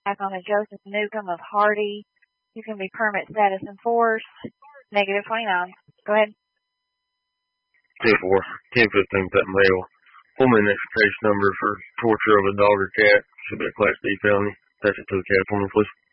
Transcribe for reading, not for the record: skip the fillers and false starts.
back on the Joseph Newcomb of Hardy. He's going to be permit status enforced. -29. Go ahead. 10-4, 10-15, that male. Pull me next case number for torture of a dog or cat. Should be a Class D felony. That's a 2 cat for me, please.